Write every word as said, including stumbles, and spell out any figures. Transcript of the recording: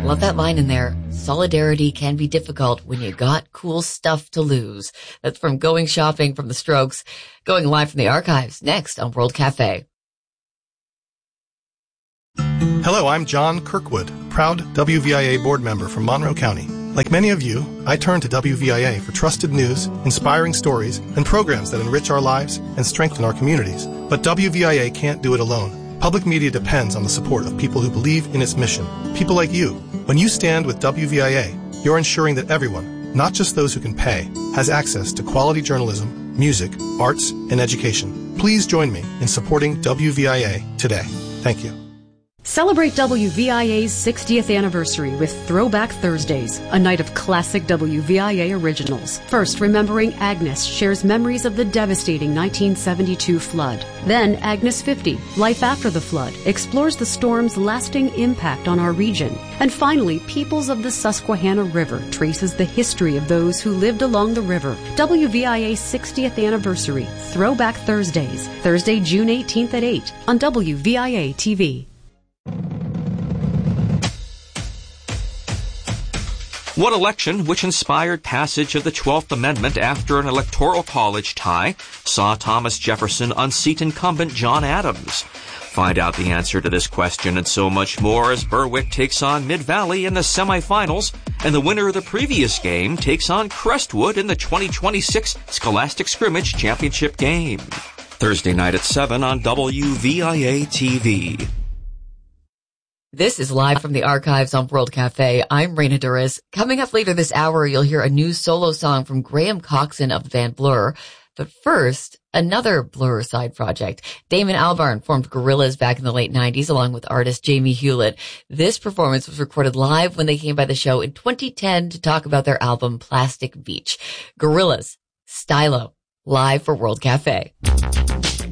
Love that line in there. Solidarity can be difficult when you got cool stuff to lose. That's from Going Shopping from the Strokes. Going live from the archives next on World Cafe. Hello, I'm John Kirkwood, proud W V I A board member from Monroe County. Like many of you, I turn to W V I A for trusted news, inspiring stories, and programs that enrich our lives and strengthen our communities. But W V I A can't do it alone. Public media depends on the support of people who believe in its mission. People like you. When you stand with W V I A, you're ensuring that everyone, not just those who can pay, has access to quality journalism, music, arts, and education. Please join me in supporting W V I A today. Thank you. Celebrate W V I A's sixtieth anniversary with Throwback Thursdays, a night of classic W V I A originals. First, Remembering Agnes shares memories of the devastating nineteen seventy-two flood. Then, Agnes fifty, Life After the Flood, explores the storm's lasting impact on our region. And finally, Peoples of the Susquehanna River traces the history of those who lived along the river. W V I A's sixtieth anniversary, Throwback Thursdays, Thursday, June eighteenth at eight on W V I A T V. One election which inspired passage of the twelfth Amendment after an electoral college tie saw Thomas Jefferson unseat incumbent John Adams. Find out the answer to this question and so much more as Berwick takes on Mid-Valley in the semifinals, and the winner of the previous game takes on Crestwood in the twenty twenty-six Scholastic Scrimmage Championship game. Thursday night at seven on W V I A T V. This is live from the archives on World Cafe. I'm Raina Duras. Coming up later this hour, you'll hear a new solo song from Graham Coxon of the band Blur. But first, another Blur side project. Damon Albarn formed Gorillaz back in the late nineties along with artist Jamie Hewlett. This performance was recorded live when they came by the show in twenty ten to talk about their album Plastic Beach. Gorillaz, Stylo, live for World Cafe.